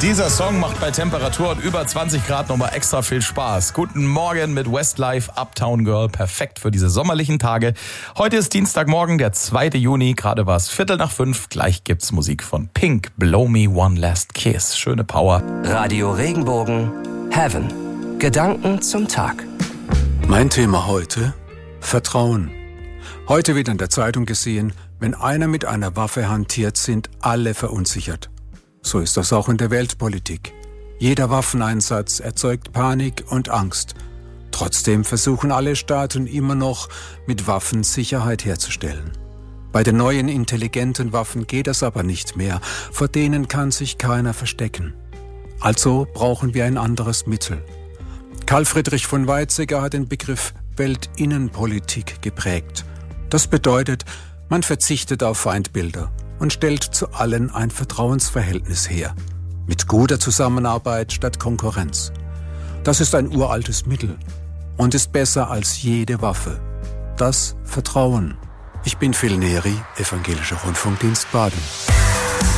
Dieser Song macht bei Temperaturen über 20 Grad nochmal extra viel Spaß. Guten Morgen mit Westlife, Uptown Girl, perfekt für diese sommerlichen Tage. Heute ist Dienstagmorgen, der 2. Juni, gerade war es 4:45. Gleich gibt's Musik von Pink, Blow Me One Last Kiss. Schöne Power. Radio Regenbogen, Heaven. Gedanken zum Tag. Mein Thema heute: Vertrauen. Heute wird in der Zeitung gesehen, wenn einer mit einer Waffe hantiert, sind alle verunsichert. So ist das auch in der Weltpolitik. Jeder Waffeneinsatz erzeugt Panik und Angst. Trotzdem versuchen alle Staaten immer noch, mit Waffen Sicherheit herzustellen. Bei den neuen intelligenten Waffen geht das aber nicht mehr. Vor denen kann sich keiner verstecken. Also brauchen wir ein anderes Mittel. Karl Friedrich von Weizsäcker hat den Begriff Weltinnenpolitik geprägt. Das bedeutet, man verzichtet auf Feindbilder und stellt zu allen ein Vertrauensverhältnis her. Mit guter Zusammenarbeit statt Konkurrenz. Das ist ein uraltes Mittel und ist besser als jede Waffe. Das Vertrauen. Ich bin Phil Neri, Evangelischer Rundfunkdienst Baden.